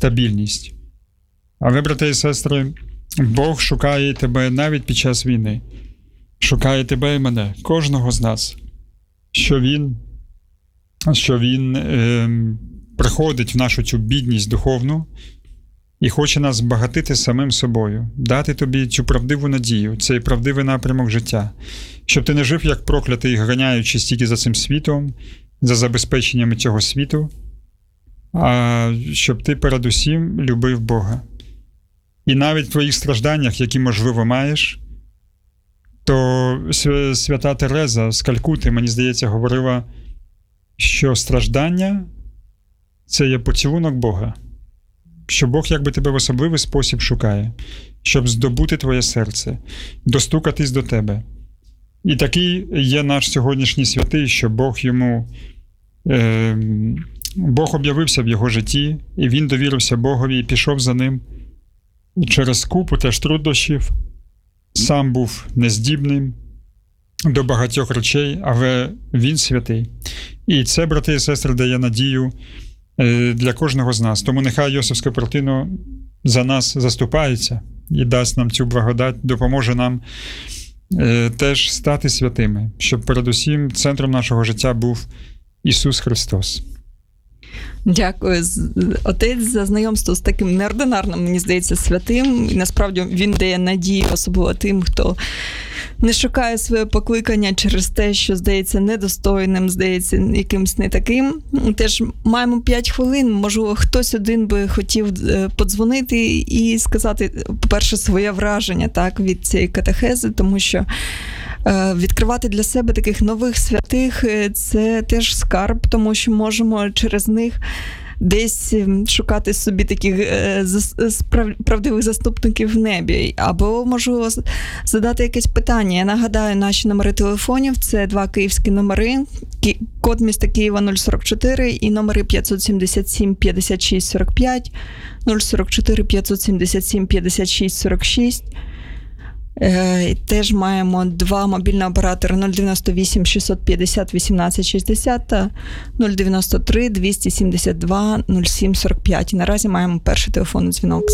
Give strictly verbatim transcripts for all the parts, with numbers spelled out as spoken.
стабільність. А ви, брати і сестри, Бог шукає тебе навіть під час війни. Шукає тебе і мене, кожного з нас. Що Він, що він е, приходить в нашу цю бідність духовну і хоче нас збагатити самим собою, дати тобі цю правдиву надію, цей правдивий напрямок життя, щоб ти не жив як проклятий, ганяючись тільки за цим світом, за забезпеченнями цього світу, а щоб ти передусім любив Бога. І навіть в твоїх стражданнях, які, можливо, маєш, то свята Тереза з Калькути, мені здається, говорила, що страждання – це є поцілунок Бога. Що Бог якби тебе в особливий спосіб шукає, щоб здобути твоє серце, достукатись до тебе. І такий є наш сьогоднішній святий, що Бог йому, е, Бог об'явився в його житті, і він довірився Богові і пішов за ним. І через купу теж труднощів сам був нездібним до багатьох речей, але він святий. І це, брати і сестри, дає надію для кожного з нас. Тому нехай Йосифське Портино за нас заступається і дасть нам цю благодать, допоможе нам е, теж стати святими, щоб передусім центром нашого життя був Ісус Христос. Дякую, отець, за знайомство з таким неординарним, мені здається, святим. І насправді він дає надію, особливо тим, хто не шукає своє покликання через те, що здається недостойним, здається якимсь не таким. Теж маємо п'ять хвилин, можливо, хтось один би хотів подзвонити і сказати, по-перше, своє враження, так, від цієї катехези, тому що відкривати для себе таких нових святих – це теж скарб, тому що можемо через них десь шукати собі таких правдивих заступників в небі. Або, можливо, задати якесь питання. Я нагадаю, наші номери телефонів – це два київські номери, код міста Києва нуль сорок чотири і номери п'ятсот сімдесят сім п'ятдесят шість сорок п'ять, нуль сорок чотири п'ятсот сімдесят сім п'ятдесят шість сорок шість. Е, теж маємо два мобільні оператори нуль дев'яносто вісім шістсот п'ятдесят вісімнадцять шістдесят та нуль дев'яносто три двісті сімдесят два нуль сім сорок п'ять. І наразі маємо перший телефонний дзвінок.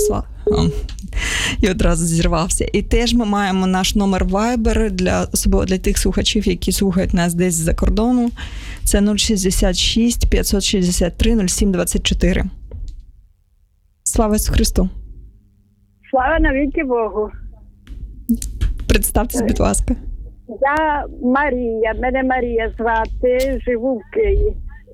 І одразу зірвався. І теж ми маємо наш номер Viber, для, особливо для тих слухачів, які слухають нас десь з-за кордону. Це нуль шістдесят шість п'ятсот шістдесят три нуль сім двадцять чотири. Слава Ісусу Христу! Слава навіки Богу! Представтесь, будь ласка. Я Марія, мене Марія звати, живу в Києві.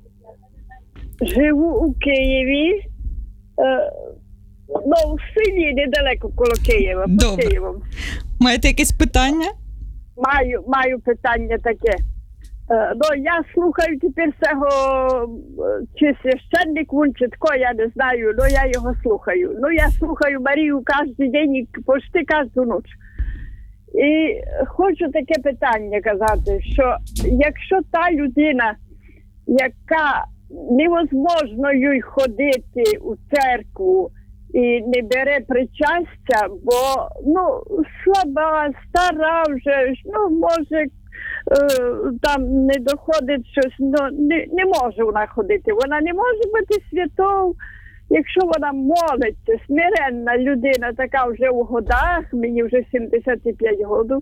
Живу у Києві, е, ну, в селі недалеко коло Києва, під Добре. Києвом. Маєте якесь питання? Маю, маю питання таке. Е, ну, я слухаю тепер цього, чи священник він, чи тако, я не знаю, ну я його слухаю. Ну, я слухаю Марію кожен день і почти кожну ніч. І хочу таке питання казати, що якщо та людина, яка невозможно їй ходити у церкву і не бере причастя, бо, ну, слаба, стара вже, ну, може, е, там не доходить щось, ну, не, не може вона ходити, вона не може бути святою. Якщо вона молиться, смиренна людина, така вже у годах, мені вже сімдесят п'ять років.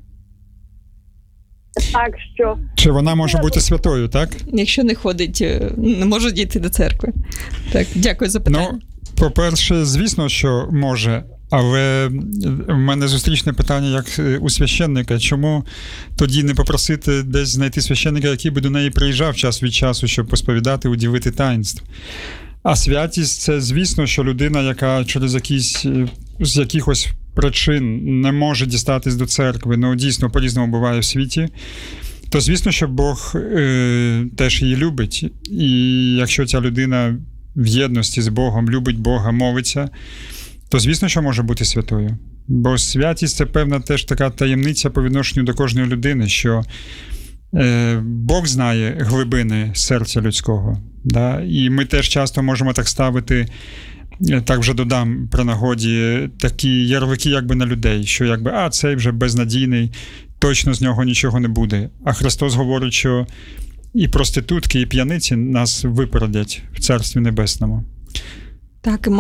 Так що... Чи вона може бути святою, так? Якщо не ходить, не може дійти до церкви. Так, дякую за питання. Ну, по-перше, звісно, що може, але в мене зустрічне питання, як у священника. Чому тоді не попросити десь знайти священника, який би до неї приїжджав час від часу, щоб посповідати, уділити таїнств? А святість – це, звісно, що людина, яка через якісь, з якихось причин не може дістатись до церкви, ну, дійсно, по-різному буває в світі, то, звісно, що Бог е, теж її любить. І якщо ця людина в єдності з Богом, любить Бога, молиться, то, звісно, що може бути святою. Бо святість – це певна теж така таємниця по відношенню до кожної людини, що Бог знає глибини серця людського. Да? І ми теж часто можемо так ставити, так вже додам при нагоді, такі ярлики якби на людей, що якби, а, цей вже безнадійний, точно з нього нічого не буде. А Христос говорить, що і проститутки, і п'яниці нас випередять в Царстві Небесному. Так,